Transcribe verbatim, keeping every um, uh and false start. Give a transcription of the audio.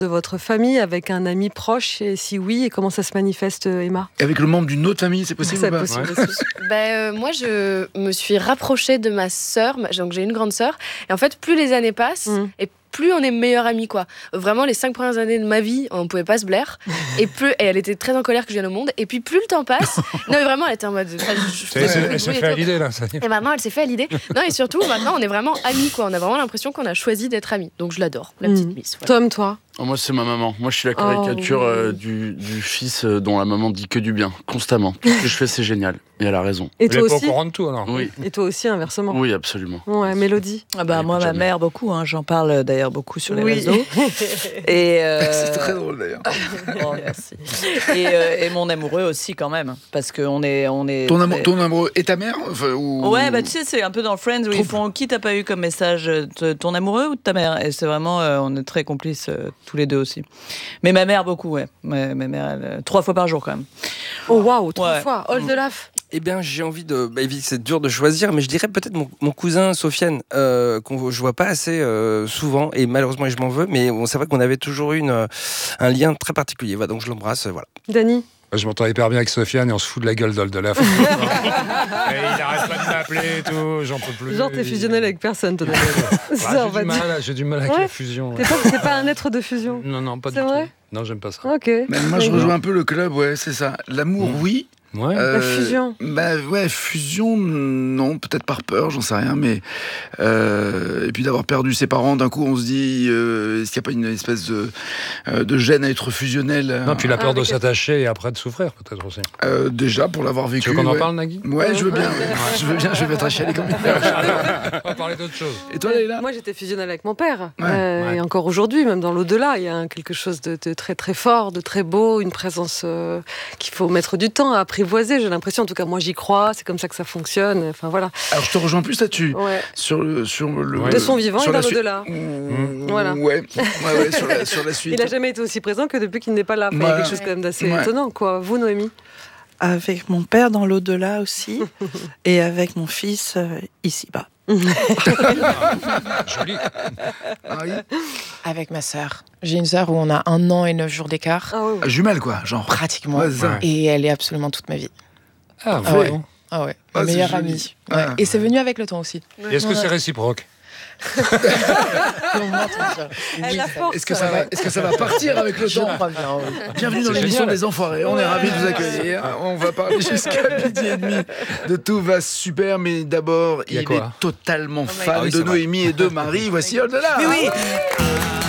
de votre famille avec un ami proche, et si oui, et comment ça se manifeste, Emma? Avec le membre d'une autre famille, c'est possible C'est ou pas? possible Ouais. aussi. Ben, euh, moi, je me suis rapprochée de ma sœur. Donc, j'ai une grande sœur. Et en fait, plus les années passent, Mm. et plus on est meilleurs amis, quoi. Vraiment, les cinq premières années de ma vie, on pouvait pas se blaire. Et plus, et elle était très en colère que je vienne au monde. Et puis, plus le temps passe, non, mais vraiment, elle était en mode. enfin, je- je- Elle s'est- je- elle s'est oui, fait à et tout. l'idée, là. Ça y est. Et maintenant, elle s'est fait à l'idée. Non, et surtout, maintenant, on est vraiment amis, quoi. On a vraiment l'impression qu'on a choisi d'être amis. Donc, je l'adore, la petite Mm. Miss. voilà. Tom, toi? Oh, moi, c'est ma maman. Moi, je suis la Oh, caricature oui. euh, du, du fils euh, dont la maman dit que du bien, constamment. Tout ce que je fais, c'est génial. Et elle a raison. Et Vous toi n'êtes pas au aussi? courant de tout, alors. Oui, Et toi aussi, inversement? oui, absolument. Ouais, Mélodie? Ah bah, Elle moi, écoute ma jamais. mère, beaucoup. Hein, j'en parle d'ailleurs beaucoup sur les Oui. réseaux. Et, euh, C'est très drôle, d'ailleurs. oh, merci. Et, euh, et mon amoureux aussi, quand même. Parce qu'on est. On est Ton, très- amour, ton amoureux et ta mère enfin, ou... Ouais, bah tu sais, c'est un peu dans Friends où ils Trouble. font qui t'as pas eu comme message, de ton amoureux ou de ta mère? Et c'est vraiment, euh, on est très complices euh, tous les deux aussi. Mais ma mère, beaucoup, ouais. Ma, ma mère, elle, euh, trois fois par jour quand même. Oh waouh, trois Ouais. fois. Hold the laugh. Eh bien, j'ai envie de. Bah, évidemment, c'est dur de choisir, mais je dirais peut-être mon, mon cousin Sofiane, euh, qu'on je vois pas assez euh, souvent, et malheureusement, je m'en veux, mais bon, c'est vrai qu'on avait toujours eu une, euh, un lien très particulier. Voilà, donc je l'embrasse, euh, voilà. Dany? Je m'entends hyper bien avec Sofiane et on se fout de la gueule d'Oldelaf. Et il arrête pas de m'appeler et tout, j'en peux plus. Genre, t'es fusionnel avec personne, toi, Daniel. Bah, Ça, on j'ai, va du dire. mal, j'ai du mal avec Ouais. la fusion. T'es pas, t'es pas un être de fusion? Non, non, pas du C'est tout. vrai Non, j'aime pas ça. Ok. Mais moi, je rejoins un peu le club, ouais, c'est ça. L'amour, Mmh. oui. Ouais. Euh, La fusion. Bah ouais, fusion, non, peut-être par peur, j'en sais rien, mais euh, et puis d'avoir perdu ses parents, d'un coup, on se dit, euh, est-ce qu'il n'y a pas une espèce de, euh, de gêne à être fusionnel? Non, puis la peur Ah, de avec- s'attacher et après de souffrir, peut-être aussi. euh, Déjà pour l'avoir vécu. Tu veux qu'on en ouais. parle, Nagui? Ouais, je veux bien. ouais. Je veux bien. Je vais être chialer comme une On va parler d'autre chose. Et toi, Leïla? Moi, j'étais fusionnelle avec mon père. Ouais, Euh, ouais. Et encore aujourd'hui, même dans l'au-delà, il y a un- quelque chose de, de très très fort, de très beau, une présence euh, qu'il faut mettre du temps à apprivoiser. J'ai l'impression, en tout cas, moi j'y crois, c'est comme ça que ça fonctionne. Enfin voilà. Alors, je te rejoins plus là-dessus. Ouais. Sur le, sur le. Ouais. De son vivant sur et dans la suite. l'au-delà. Mmh, Voilà. Ouais. Ouais, ouais, sur la, sur la suite. Il n'a jamais été aussi présent que depuis qu'il n'est pas là. Enfin, Il y a Voilà. quelque chose quand même d'assez Ouais. étonnant, quoi. Vous, Noémie? Avec mon père dans l'au-delà aussi. Et avec mon fils euh, ici-bas. Joli. Ah oui. Avec ma sœur. J'ai une sœur où on a un an et neuf jours d'écart, Ah, ouais, ouais. Ah, jumelle, quoi, genre. pratiquement. Ouais, c'est ça. Ouais. Et elle est absolument toute ma vie. Ah, Ah ouais. bon. Ah ouais, Ah, ma c'est meilleure joli. amie. Ouais. Ah. Et c'est venu avec le temps aussi. Et est-ce que Ouais. c'est réciproque? Comment te dire? Elle la force. Est-ce que ça va, est-ce que ça va partir avec le Je temps? crois bien, oui. Bienvenue dans C'est l'émission génial. des Enfoirés. On est ravis de vous accueillir. On va parler jusqu'à midi et demi de Tout va super, mais d'abord, Il y a il quoi est totalement my fan God. Ah oui, de c'est vrai. Noémie et de Marie. Voici Au-delà. Mais oui.